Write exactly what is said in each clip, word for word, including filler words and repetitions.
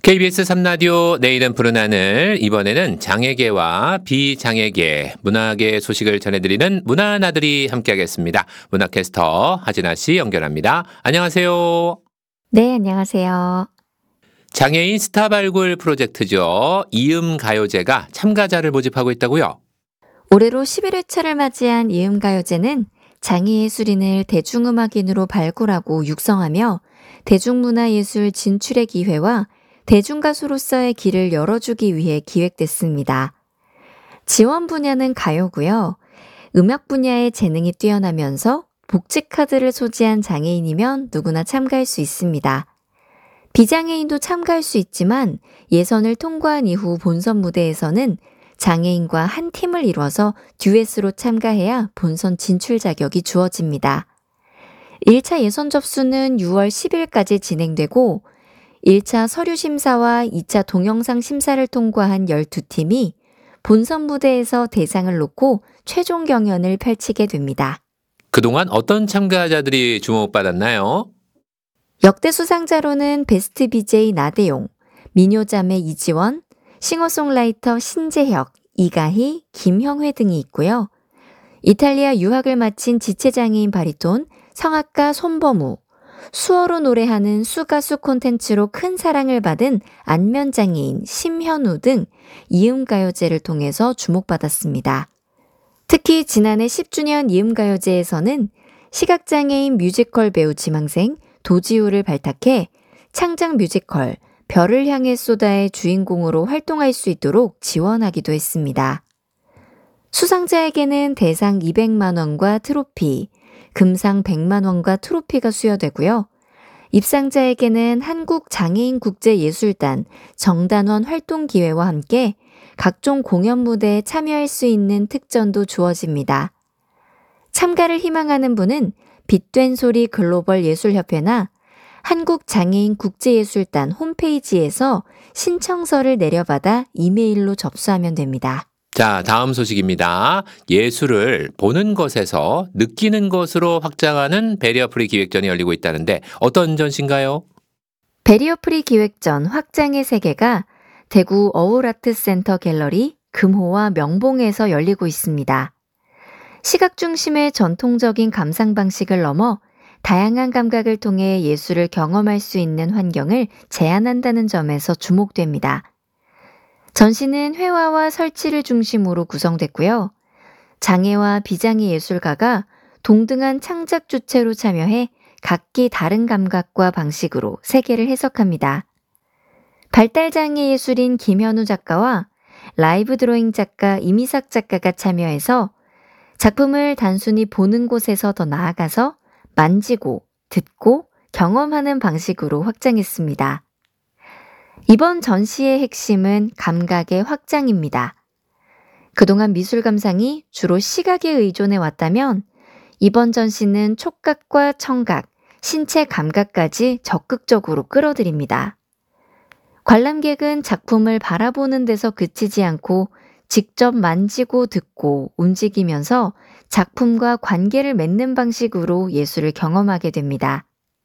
케이비에스 삼 라디오 내일은 푸른 하늘, 이번에는 장애계와 비장애계, 문화계 소식을 전해드리는 문화나들이 함께하겠습니다. 문화캐스터 하진아 씨 연결합니다. 안녕하세요. 네, 안녕하세요. 장애인 스타 발굴 프로젝트죠. 이음가요제가 참가자를 모집하고 있다고요? 올해로 십일 회차를 맞이한 이음가요제는 장애예술인을 대중음악인으로 발굴하고 육성하며 대중문화예술 진출의 기회와 대중가수로서의 길을 열어주기 위해 기획됐습니다. 지원 분야는 가요고요. 음악 분야의 재능이 뛰어나면서 복지카드를 소지한 장애인이면 누구나 참가할 수 있습니다. 비장애인도 참가할 수 있지만 예선을 통과한 이후 본선 무대에서는 장애인과 한 팀을 이뤄서 듀엣으로 참가해야 본선 진출 자격이 주어집니다. 일 차 예선 접수는 유월 십일까지 진행되고 일 차 서류 심사와 이 차 동영상 심사를 통과한 열두 팀이 본선 무대에서 대상을 놓고 최종 경연을 펼치게 됩니다. 그동안 어떤 참가자들이 주목받았나요? 역대 수상자로는 베스트 비제이 나대용, 미녀자매 이지원, 싱어송라이터 신재혁, 이가희, 김형회 등이 있고요. 이탈리아 유학을 마친 지체장애인 바리톤 성악가 손범우, 수어로 노래하는 수가수 콘텐츠로 큰 사랑을 받은 안면장애인 심현우 등 이음가요제를 통해서 주목받았습니다. 특히 지난해 십 주년 이음가요제에서는 시각장애인 뮤지컬 배우 지망생 도지우를 발탁해 창작 뮤지컬 별을 향해 쏟아의 주인공으로 활동할 수 있도록 지원하기도 했습니다. 수상자에게는 대상 이백만 원과 트로피, 금상 백만 원과 트로피가 수여되고요. 입상자에게는 한국장애인국제예술단 정단원 활동기회와 함께 각종 공연 무대에 참여할 수 있는 특전도 주어집니다. 참가를 희망하는 분은 빛된 소리 글로벌 예술협회나 한국장애인국제예술단 홈페이지에서 신청서를 내려받아 이메일로 접수하면 됩니다. 자, 다음 소식입니다. 예술을 보는 것에서 느끼는 것으로 확장하는 베리어프리 기획전이 열리고 있다는데 어떤 전시인가요? 베리어프리 기획전 확장의 세계가 대구 어울아트센터 갤러리 금호와 명봉에서 열리고 있습니다. 시각 중심의 전통적인 감상 방식을 넘어 다양한 감각을 통해 예술을 경험할 수 있는 환경을 제안한다는 점에서 주목됩니다. 전시는 회화와 설치를 중심으로 구성됐고요. 장애와 비장애 예술가가 동등한 창작 주체로 참여해 각기 다른 감각과 방식으로 세계를 해석합니다. 발달장애 예술인 김현우 작가와 라이브 드로잉 작가 이미삭 작가가 참여해서 작품을 단순히 보는 곳에서 더 나아가서 만지고, 듣고, 경험하는 방식으로 확장했습니다. 이번 전시의 핵심은 감각의 확장입니다. 그동안 미술 감상이 주로 시각에 의존해 왔다면 이번 전시는 촉각과 청각, 신체 감각까지 적극적으로 끌어들입니다. 관람객은 작품을 바라보는 데서 그치지 않고 직접 만지고 듣고 움직이면서 작품과 관계를 맺는 방식으로 예술을 경험하게 됩니다.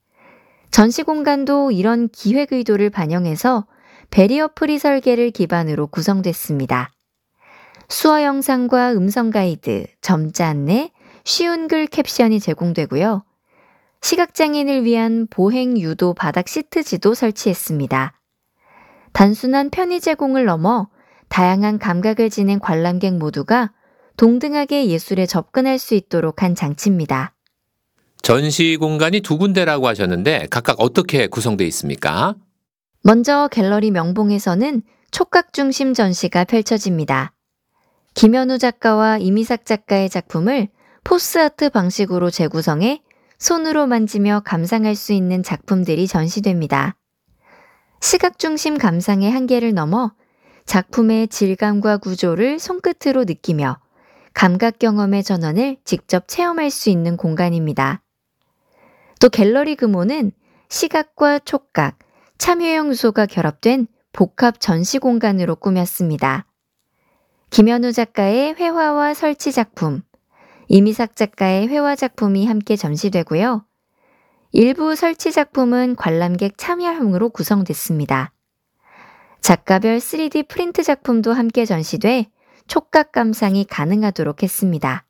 전시 공간도 이런 기획 의도를 반영해서 베리어프리 설계를 기반으로 구성됐습니다. 수어 영상과 음성 가이드, 점자 안내, 쉬운 글 캡션이 제공되고요. 시각장애인을 위한 보행 유도 바닥 시트지도 설치했습니다. 단순한 편의 제공을 넘어 다양한 감각을 지닌 관람객 모두가 동등하게 예술에 접근할 수 있도록 한 장치입니다. 전시 공간이 두 군데라고 하셨는데 각각 어떻게 구성되어 있습니까? 먼저 갤러리 명봉에서는 촉각 중심 전시가 펼쳐집니다. 김현우 작가와 이미삭 작가의 작품을 포스아트 방식으로 재구성해 손으로 만지며 감상할 수 있는 작품들이 전시됩니다. 시각 중심 감상의 한계를 넘어 작품의 질감과 구조를 손끝으로 느끼며 감각 경험의 전환을 직접 체험할 수 있는 공간입니다. 또 갤러리 금호는 시각과 촉각, 참여형 요소가 결합된 복합 전시 공간으로 꾸몄습니다. 김현우 작가의 회화와 설치 작품, 이미삭 작가의 회화 작품이 함께 전시되고요. 일부 설치 작품은 관람객 참여형으로 구성됐습니다. 작가별 쓰리디 프린트 작품도 함께 전시돼 촉각 감상이 가능하도록 했습니다.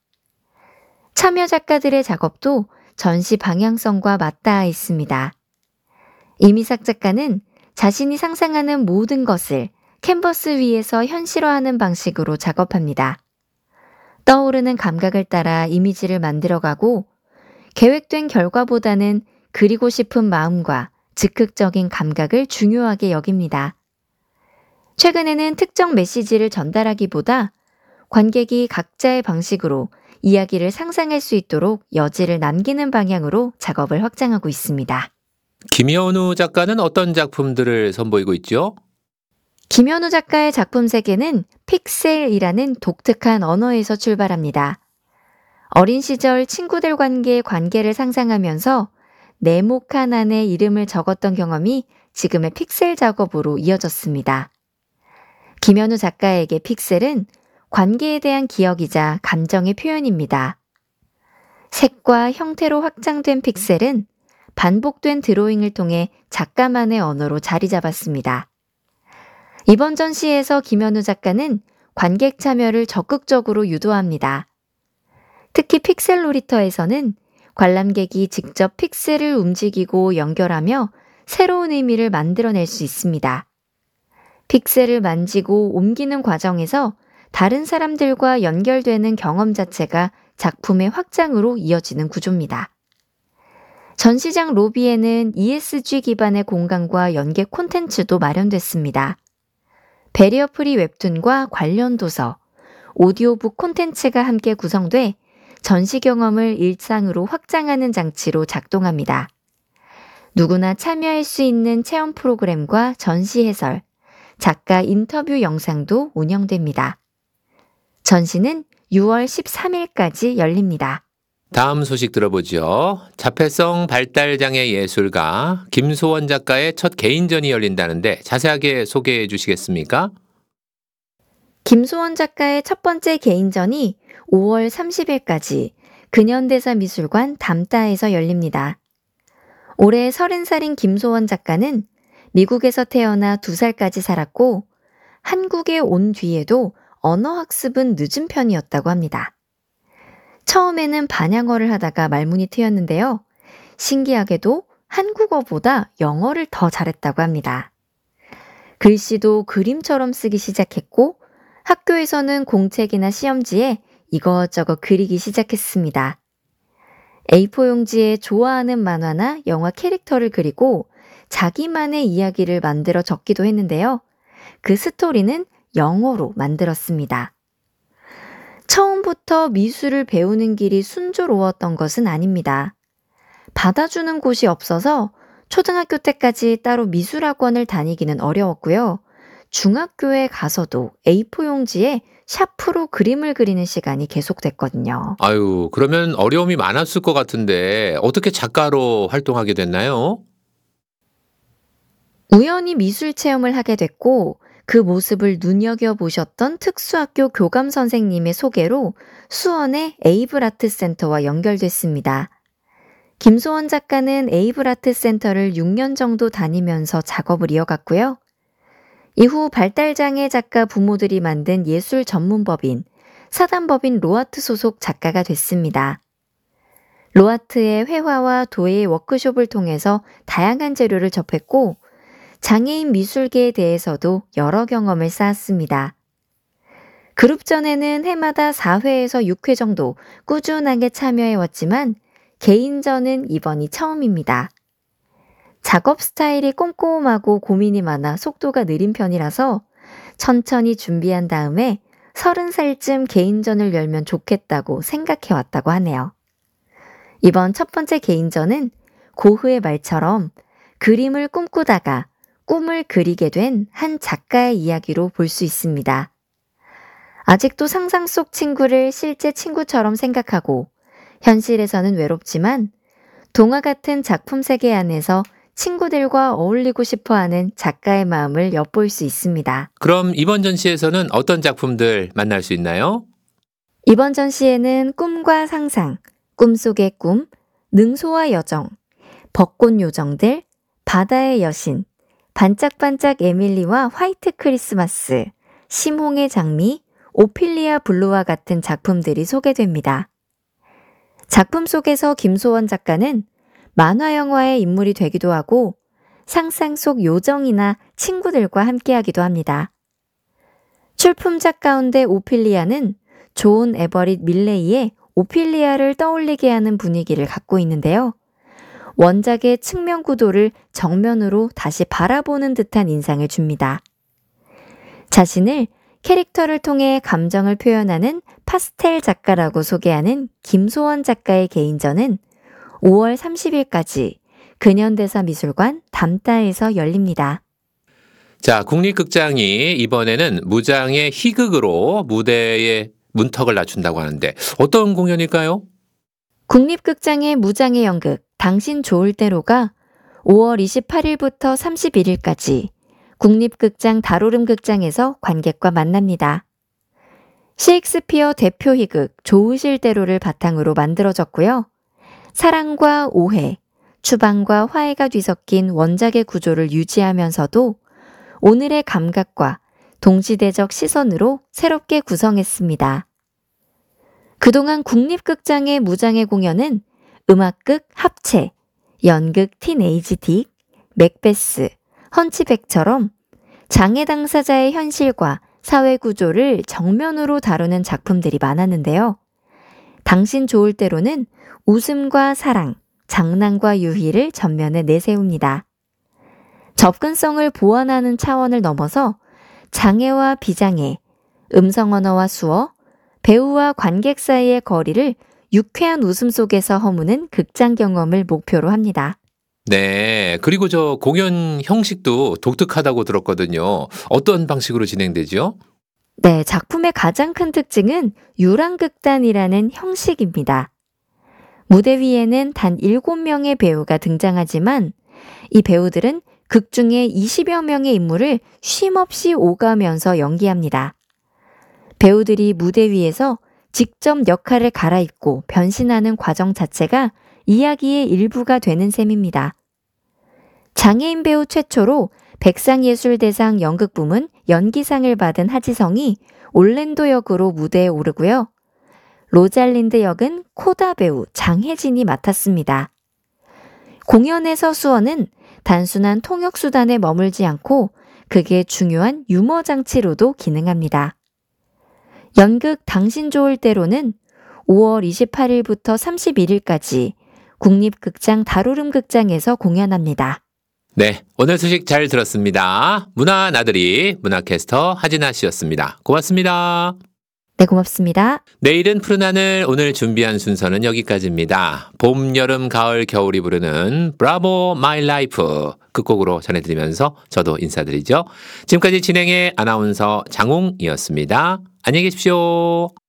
참여 작가들의 작업도 전시 방향성과 맞닿아 있습니다. 이미삭 작가는 자신이 상상하는 모든 것을 캔버스 위에서 현실화하는 방식으로 작업합니다. 떠오르는 감각을 따라 이미지를 만들어가고 계획된 결과보다는 그리고 싶은 마음과 즉흥적인 감각을 중요하게 여깁니다. 최근에는 특정 메시지를 전달하기보다 관객이 각자의 방식으로 이야기를 상상할 수 있도록 여지를 남기는 방향으로 작업을 확장하고 있습니다. 김현우 작가는 어떤 작품들을 선보이고 있죠? 김현우 작가의 작품 세계는 픽셀이라는 독특한 언어에서 출발합니다. 어린 시절 친구들 관계의 관계를 상상하면서 네모칸 안에 이름을 적었던 경험이 지금의 픽셀 작업으로 이어졌습니다. 김현우 작가에게 픽셀은 관계에 대한 기억이자 감정의 표현입니다. 색과 형태로 확장된 픽셀은 반복된 드로잉을 통해 작가만의 언어로 자리 잡았습니다. 이번 전시에서 김현우 작가는 관객 참여를 적극적으로 유도합니다. 특히 픽셀 놀이터에서는 관람객이 직접 픽셀을 움직이고 연결하며 새로운 의미를 만들어낼 수 있습니다. 픽셀을 만지고 옮기는 과정에서 다른 사람들과 연결되는 경험 자체가 작품의 확장으로 이어지는 구조입니다. 전시장 로비에는 이에스지 기반의 공간과 연계 콘텐츠도 마련됐습니다. 배리어 프리 웹툰과 관련 도서, 오디오북 콘텐츠가 함께 구성돼 전시 경험을 일상으로 확장하는 장치로 작동합니다. 누구나 참여할 수 있는 체험 프로그램과 전시 해설, 작가 인터뷰 영상도 운영됩니다. 전시는 유월 십삼일까지 열립니다. 다음 소식 들어보죠. 자폐성 발달장애 예술가 김소원 작가의 첫 개인전이 열린다는데 자세하게 소개해 주시겠습니까? 김소원 작가의 첫 번째 개인전이 오월 삼십일까지 근현대사미술관 담따에서 열립니다. 올해 서른 살인 김소원 작가는 미국에서 태어나 두 살까지 살았고 한국에 온 뒤에도 언어학습은 늦은 편이었다고 합니다. 처음에는 반향어를 하다가 말문이 트였는데요. 신기하게도 한국어보다 영어를 더 잘했다고 합니다. 글씨도 그림처럼 쓰기 시작했고 학교에서는 공책이나 시험지에 이것저것 그리기 시작했습니다. 에이포 용지에 좋아하는 만화나 영화 캐릭터를 그리고 자기만의 이야기를 만들어 적기도 했는데요. 그 스토리는 영어로 만들었습니다. 처음부터 미술을 배우는 길이 순조로웠던 것은 아닙니다. 받아주는 곳이 없어서 초등학교 때까지 따로 미술학원을 다니기는 어려웠고요. 중학교에 가서도 에이포 용지에 샤프로 그림을 그리는 시간이 계속됐거든요. 아유, 그러면 어려움이 많았을 것 같은데 어떻게 작가로 활동하게 됐나요? 우연히 미술 체험을 하게 됐고 그 모습을 눈여겨보셨던 특수학교 교감 선생님의 소개로 수원의 에이블아트센터와 연결됐습니다. 김소원 작가는 에이블아트센터를 육 년 정도 다니면서 작업을 이어갔고요. 이후 발달장애 작가 부모들이 만든 예술 전문법인 사단법인 로아트 소속 작가가 됐습니다. 로아트의 회화와 도예 워크숍을 통해서 다양한 재료를 접했고 장애인 미술계에 대해서도 여러 경험을 쌓았습니다. 그룹전에는 해마다 사 회에서 육 회 정도 꾸준하게 참여해왔지만 개인전은 이번이 처음입니다. 작업 스타일이 꼼꼼하고 고민이 많아 속도가 느린 편이라서 천천히 준비한 다음에 서른 살쯤 개인전을 열면 좋겠다고 생각해왔다고 하네요. 이번 첫 번째 개인전은 고흐의 말처럼 그림을 꿈꾸다가 꿈을 그리게 된 한 작가의 이야기로 볼 수 있습니다. 아직도 상상 속 친구를 실제 친구처럼 생각하고 현실에서는 외롭지만 동화 같은 작품 세계 안에서 친구들과 어울리고 싶어하는 작가의 마음을 엿볼 수 있습니다. 그럼 이번 전시에서는 어떤 작품들 만날 수 있나요? 이번 전시에는 꿈과 상상, 꿈속의 꿈, 능소와 여정, 벚꽃 요정들, 바다의 여신, 반짝반짝 에밀리와 화이트 크리스마스, 심홍의 장미, 오피리아 블루와 같은 작품들이 소개됩니다. 작품 속에서 김소원 작가는 만화 영화의 인물이 되기도 하고 상상 속 요정이나 친구들과 함께하기도 합니다. 출품작 가운데 오피리아는 존 에버릿 밀레이의 오피리아를 떠올리게 하는 분위기를 갖고 있는데요. 원작의 측면 구도를 정면으로 다시 바라보는 듯한 인상을 줍니다. 자신을 캐릭터를 통해 감정을 표현하는 파스텔 작가라고 소개하는 김소원 작가의 개인전은 오월 삼십일까지 근현대사미술관 담따에서 열립니다. 자, 국립극장이 이번에는 무장의 희극으로 무대에 문턱을 낮춘다고 하는데 어떤 공연일까요? 국립극장의 무장의 연극 당신 좋을 대로가 오월 이십팔일부터 삼십일일까지 국립극장 다로름 극장에서 관객과 만납니다. 셰익스피어 대표 희극 좋으실 대로를 바탕으로 만들어졌고요. 사랑과 오해, 추방과 화해가 뒤섞인 원작의 구조를 유지하면서도 오늘의 감각과 동시대적 시선으로 새롭게 구성했습니다. 그동안 국립극장의 무장의 공연은 음악극 합체, 연극 티네이지 딕, 맥베스, 헌치백처럼 장애 당사자의 현실과 사회 구조를 정면으로 다루는 작품들이 많았는데요. 당신 좋을 대로는 웃음과 사랑, 장난과 유희를 전면에 내세웁니다. 접근성을 보완하는 차원을 넘어서 장애와 비장애, 음성 언어와 수어, 배우와 관객 사이의 거리를 유쾌한 웃음 속에서 허무는 극장 경험을 목표로 합니다. 네, 그리고 저 공연 형식도 독특하다고 들었거든요. 어떤 방식으로 진행되죠? 네, 작품의 가장 큰 특징은 유랑극단이라는 형식입니다. 무대 위에는 단 일곱 명의 배우가 등장하지만 이 배우들은 극 중에 이십여 명의 인물을 쉼없이 오가면서 연기합니다. 배우들이 무대 위에서 직접 역할을 갈아입고 변신하는 과정 자체가 이야기의 일부가 되는 셈입니다. 장애인 배우 최초로 백상예술대상 연극부문 연기상을 받은 하지성이 올랜도 역으로 무대에 오르고요. 로잘린드 역은 코다 배우 장혜진이 맡았습니다. 공연에서 수어는 단순한 통역수단에 머물지 않고 극의 중요한 유머 장치로도 기능합니다. 연극 당신 좋을 대로는 오월 이십팔일부터 삼십일일까지 국립극장 다로름 극장에서 공연합니다. 네, 오늘 소식 잘 들었습니다. 문화 나들이 문화캐스터 하진아 씨였습니다. 고맙습니다. 네, 고맙습니다. 내일은 푸른 하늘, 오늘 준비한 순서는 여기까지입니다. 봄, 여름, 가을, 겨울이 부르는 브라보 마이 라이프 끝곡으로 전해드리면서 저도 인사드리죠. 지금까지 진행의 아나운서 장웅이었습니다. 안녕히 계십시오.